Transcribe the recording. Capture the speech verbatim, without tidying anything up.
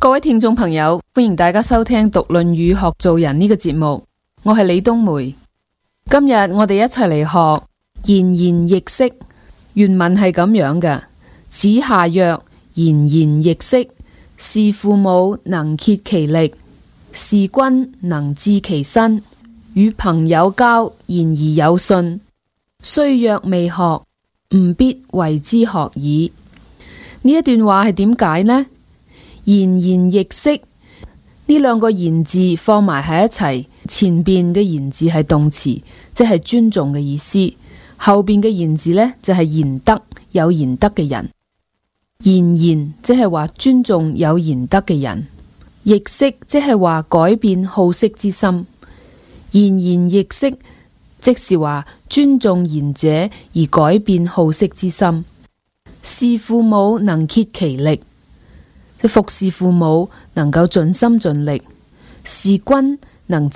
各位聽眾朋友，歡迎大家收聽讀《論語》學做人呢個節目，我係李冬梅。今日我哋一齊嚟學賢賢易色。原文係咁樣嘅：子夏曰：賢賢易色，事父母能竭其力，事君能致其身。與朋友交，言而有信，雖若未學，吾必為之學矣。呢一段話係點解呢？賢賢易色呢兩個賢字放埋喺一齊，前邊嘅賢字係動詞，即係尊重嘅意思；後邊嘅賢字呢，就係賢德，有賢德嘅人。賢賢即係話尊重有賢德嘅人，易色即係話改變好色之心。賢賢易色即是話尊重賢者而改變好色之心。事父母能竭其力，即服侍父母能夠盡心盡力；事君能